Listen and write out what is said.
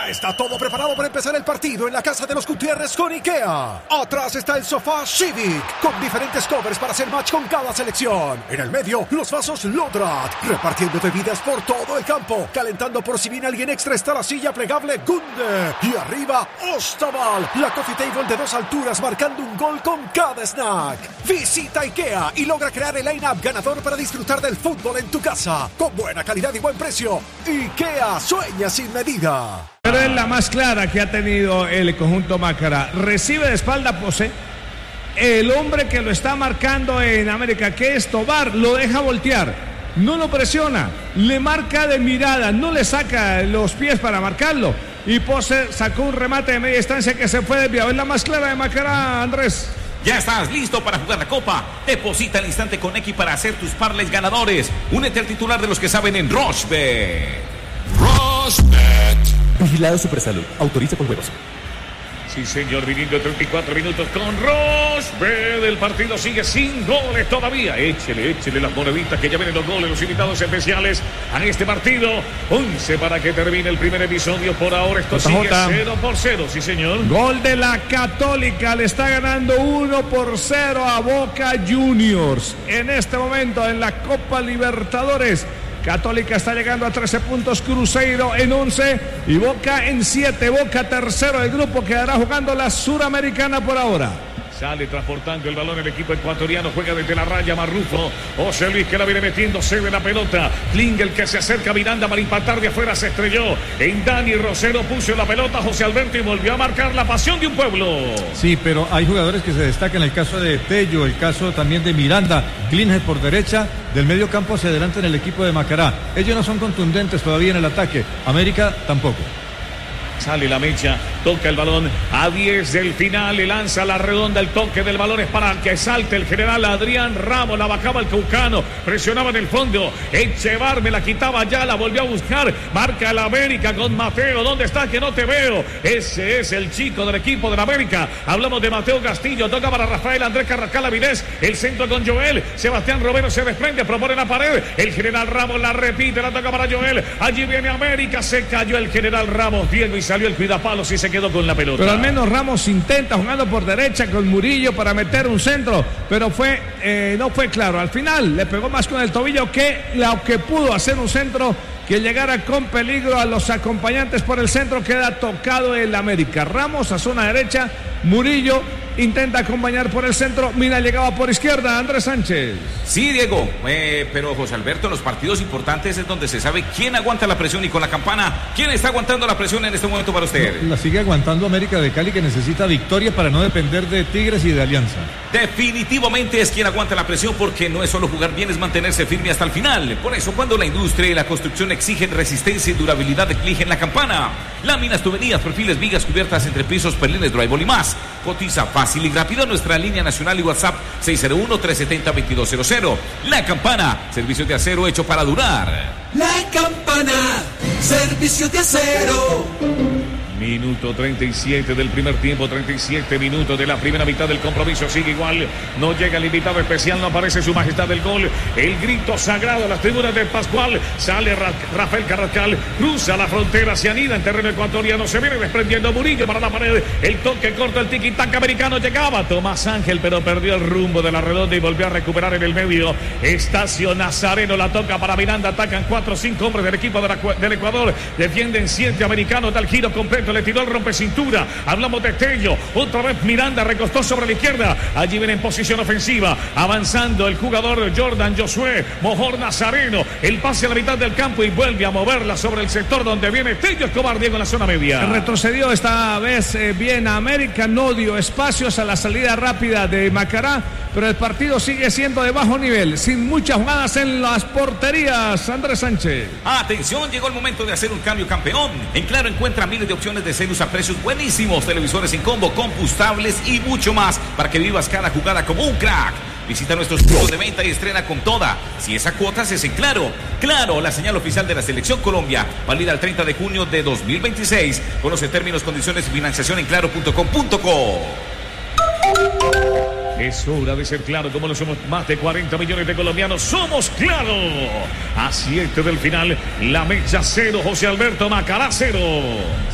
Ya está todo preparado para empezar el partido en la casa de los Gutiérrez con IKEA. Atrás está el sofá Civic, con diferentes covers para hacer match con cada selección. En el medio, los vasos Lodrat, repartiendo bebidas por todo el campo. Calentando por si viene alguien extra está la silla plegable Gunde. Y arriba, Ostaval, la coffee table de 2 alturas marcando un gol con cada snack. Visita IKEA y logra crear el line-up ganador para disfrutar del fútbol en tu casa. Con buena calidad y buen precio. IKEA sueña sin medida. Pero es la más clara que ha tenido el conjunto Macará. Recibe de espalda Pose. El hombre que lo está marcando en América, que es Tobar, lo deja voltear. No lo presiona. Le marca de mirada. No le saca los pies para marcarlo. Y Pose sacó un remate de media distancia que se fue desviado. Es la más clara de Macará, Andrés. Ya estás listo para jugar la Copa. Deposita al instante con X para hacer tus parlays ganadores. Únete al titular de los que saben en Rochebet. Rochebet. Vigilado Supersalud. Autoriza con juegos. Sí, señor, viniendo 34 minutos con Rochebet. El partido sigue sin goles todavía. Échele las moneditas que ya vienen los goles, los invitados especiales a este partido. 11 para que termine el primer episodio. Por ahora esto sigue 0-0, sí, señor. Gol de la Católica. Le está ganando 1-0 a Boca Juniors. En este momento en la Copa Libertadores. Católica está llegando a 13 puntos, Cruzeiro en 11 y Boca en 7. Boca tercero del grupo, quedará jugando la Suramericana por ahora. Sale transportando el balón el equipo ecuatoriano, juega desde la raya Marrufo. José Luis que la viene metiendo, cede la pelota. Klingel que se acerca a Miranda para impactar de afuera, se estrelló. En Dani Rosero puso la pelota José Alberto y volvió a marcar la pasión de un pueblo. Sí, pero hay jugadores que se destacan, el caso de Tello, el caso también de Miranda. Klingel por derecha, del medio campo hacia adelante en el equipo de Macará. Ellos no son contundentes todavía en el ataque. América tampoco. Sale la mecha, toca el balón a 10 del final, le lanza la redonda, el toque del balón es para que salte el general Adrián Ramos, la bajaba el Caucano, presionaba en el fondo, Echevar me la quitaba ya, la volvió a buscar, marca el América con Mateo, ¿dónde está que no te veo? Ese es el chico del equipo de la América, hablamos de Mateo Castillo, toca para Rafael Andrés Carrascal Avilés, el centro con Joel, Sebastián Romero se desprende, propone la pared, el general Ramos la repite, la toca para Joel, allí viene América, se cayó el general Ramos, Diego, y salió el cuidapalos y se quedó con la pelota. Pero al menos Ramos intenta jugando por derecha con Murillo para meter un centro, pero no fue claro. Al final le pegó más con el tobillo que lo que pudo hacer un centro que llegara con peligro a los acompañantes por el centro. Queda tocado el América. Ramos a zona derecha, Murillo intenta acompañar por el centro, Mina llegaba por izquierda, Andrés Sánchez. Sí, Diego, pero José Alberto, en los partidos importantes es donde se sabe quién aguanta la presión, y con la campana, ¿quién está aguantando la presión en este momento para usted? La sigue aguantando América de Cali, que necesita victoria para no depender de Tigres y de Alianza. Definitivamente es quien aguanta la presión, porque no es solo jugar bien, es mantenerse firme hasta el final. Por eso, cuando la industria y la construcción exigen resistencia y durabilidad, exigen la campana. Láminas, tuberías, perfiles, vigas, cubiertas, entrepisos, perlines, drywall y más. Cotiza fácil y rápido nuestra línea nacional y WhatsApp 601-370-2200. La Campana, servicio de acero hecho para durar. La Campana, servicio de acero. Minuto 37 del primer tiempo, 37 minutos de la primera mitad del compromiso. Sigue igual, no llega el invitado especial, no aparece su majestad del gol. El grito sagrado a las tribunas de Pascual. Sale Rafael Carrascal, cruza la frontera, se anida en terreno ecuatoriano, se viene desprendiendo Murillo para la pared. El toque corto, el tiki-taka americano, llegaba Tomás Ángel, pero perdió el rumbo de la redonda y volvió a recuperar en el medio. Estacio Nazareno la toca para Miranda, atacan 4 o 5 hombres del equipo del Ecuador, defienden 7 americanos, da el giro completo, le tiró el rompecintura. Hablamos de Tello, otra vez Miranda recostó sobre la izquierda, allí viene en posición ofensiva, avanzando el jugador Jordan Josué Mojor Nazareno, el pase a la mitad del campo y vuelve a moverla sobre el sector donde viene Tello Escobar, Diego, en la zona media. Retrocedió esta vez bien América, no dio espacios a la salida rápida de Macará, pero el partido sigue siendo de bajo nivel, sin muchas jugadas en las porterías. Andrés Sánchez. Atención, llegó el momento de hacer un cambio, campeón. En Claro encuentra miles de opciones de celos a precios buenísimos, televisores en combo, combustibles y mucho más, para que vivas cada jugada como un crack. Visita nuestros puntos de venta y estrena con toda. Si esa cuota es en Claro. Claro, la señal oficial de la Selección Colombia. Válida el 30 de junio de 2026. Conoce términos, condiciones y financiación en claro.com.co. Es hora de ser Claro, como lo somos más de 40 millones de colombianos. ¡Somos Claro! A 7 del final, la mecha 0, José Alberto Macará 0.